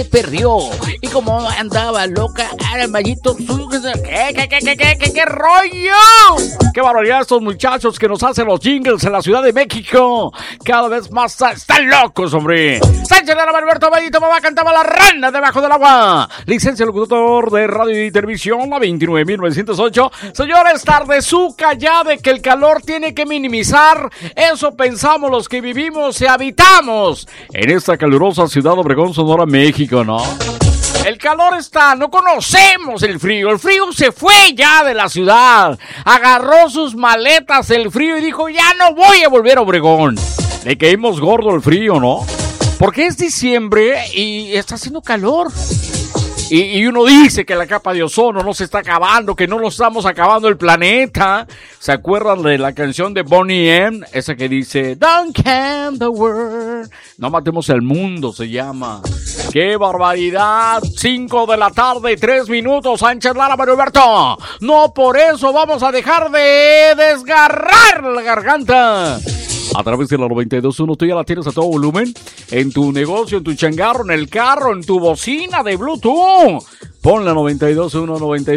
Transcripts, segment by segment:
perdió. Y como andaba loca, era el mallito. ¿Qué rollo? ¡Qué barbaridad estos muchachos que nos hacen los jingles en la Ciudad de México! Cada vez más están locos, hombre. Sánchez Lara, Alberto Mallito, mamá cantaba La Rana debajo del agua. Licencia locutor de radio y televisión, la 29.908. Señores, tardezuca ya de que el calor tiene que minimizar. Eso pensamos los que vivimos y habitamos en esta calurosa ciudad Obregón, Sonora, México, ¿no? El calor está, no conocemos el frío se fue ya de la ciudad, agarró sus maletas el frío y dijo, ya no voy a volver a Obregón. Le caímos gordo el frío, ¿no? Porque es diciembre y está haciendo calor. Y uno dice que la capa de ozono no se está acabando, que no nos estamos acabando el planeta. ¿Se acuerdan de la canción de Bonnie M? Esa que dice, Don't count the world. No matemos el mundo, se llama. ¡Qué barbaridad! 5 de la tarde, 3 minutos, Sánchez Lara, Mario Alberto. No por eso vamos a dejar de desgarrar la garganta. A través de la 92.1, tú ya la tienes a todo volumen. En tu negocio, en tu changarro, en el carro, en tu bocina de Bluetooth. Pon la 92.1,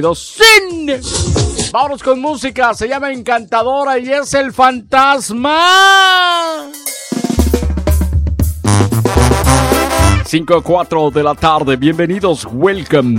92.1. Vámonos con música, se llama Encantadora y es El Fantasma. 5:04 de la tarde, bienvenidos, welcome.